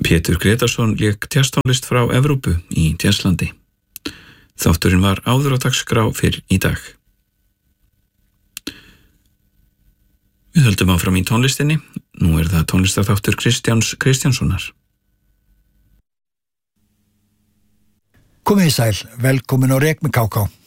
Pétur Gretarsson lék jazztónlist frá Evrópu í Jazzlandi. Þátturinn var áður á dagskrá fyrr í dag. Við höldum áfram í tónlistinni. Nú það tónlistarþáttur Kristjáns Kristjánssonar. Komið í sæl, velkomin á Rek með KK.